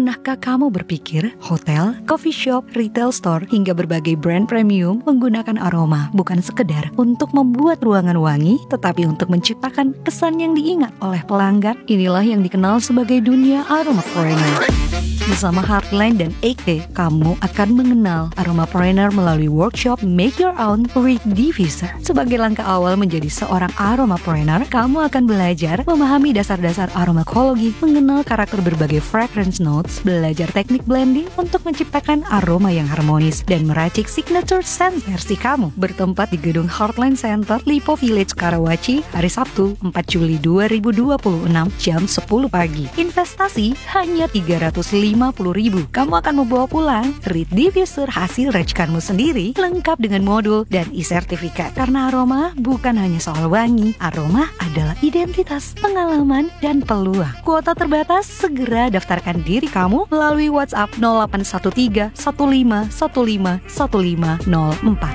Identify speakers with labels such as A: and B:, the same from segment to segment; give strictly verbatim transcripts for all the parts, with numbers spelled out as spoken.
A: Pernahkah kamu berpikir hotel, coffee shop, retail store, hingga berbagai brand premium menggunakan aroma bukan sekedar untuk membuat ruangan wangi, tetapi untuk menciptakan kesan yang diingat oleh pelanggan? Inilah yang dikenal sebagai dunia aromapreneur. Bersama Heartline dan A K, kamu akan mengenal aromapreneur melalui workshop Make Your Own Reed Diffuser. Sebagai langkah awal menjadi seorang aromapreneur, kamu akan belajar memahami dasar-dasar aromakologi, mengenal karakter berbagai fragrance notes, belajar teknik blending untuk menciptakan aroma yang harmonis, dan meracik signature scent versi kamu. Bertempat di gedung Heartline Center, Lipo Village, Karawaci, hari Sabtu, empat Juli dua ribu dua puluh enam, jam sepuluh pagi. Investasi hanya tiga ratus lima puluh ribu. Kamu akan membawa pulang Reed Diffuser hasil racikanmu sendiri, lengkap dengan modul dan e-sertifikat. Karena aroma bukan hanya soal wangi, aroma adalah identitas, pengalaman, dan peluang. Kuota terbatas, segera daftarkan diri kamu melalui WhatsApp nol delapan satu tiga satu lima satu lima satu lima nol empat.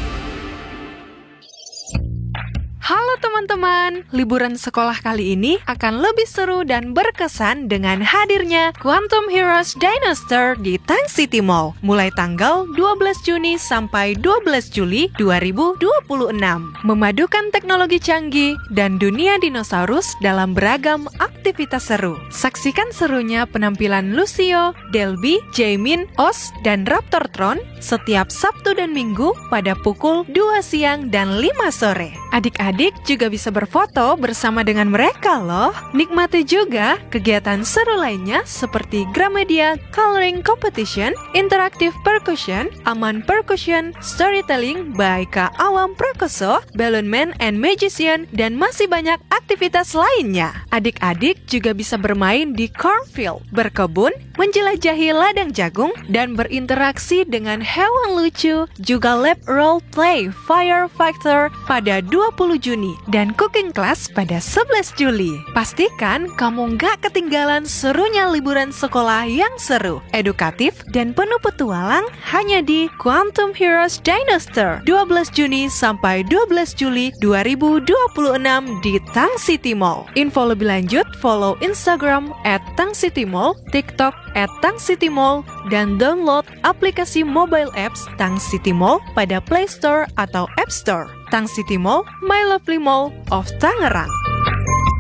B: Halo teman-teman, liburan sekolah kali ini akan lebih seru dan berkesan dengan hadirnya Quantum Heroes Dinosaur di Tang City Mall mulai tanggal dua belas Juni sampai dua belas Juli dua ribu dua puluh enam. Memadukan teknologi canggih dan dunia dinosaurus dalam beragam aktivitas seru. Saksikan serunya penampilan Lucio, Delby, Jamin, Oz, dan Raptortron setiap Sabtu dan Minggu pada pukul dua siang dan lima sore. Adik-adik juga bisa berfoto bersama dengan mereka loh. Nikmati juga kegiatan seru lainnya seperti Gramedia Coloring Competition, Interactive Percussion, Aman Percussion, Storytelling by Kak Awam Prakoso, Balloon Man and Magician, dan masih banyak aktivitas lainnya. Adik-adik juga bisa bermain di cornfield, berkebun, menjelajahi ladang jagung, dan berinteraksi dengan hewan lucu, juga lab role play Firefighter pada dua puluh Juni dan cooking class pada sebelas Juli. Pastikan kamu nggak ketinggalan serunya liburan sekolah yang seru, edukatif, dan penuh petualang hanya di Quantum Heroes Dinosaur dua belas Juni sampai dua belas Juli dua ribu dua puluh enam di Tang City Mall. Info lebih lanjut follow Instagram at Tang City Mall, TikTok at Tang City Mall, dan download aplikasi mobile apps Tang City Mall pada Play Store atau App Store. Tang City Mall, My Lovely Mall of Tangerang.